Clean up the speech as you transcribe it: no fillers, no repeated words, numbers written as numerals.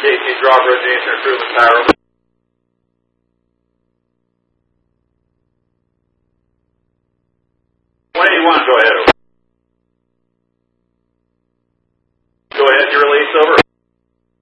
Casey Drawbridge, Answer Improvement Tower. Wayne, you want to go ahead?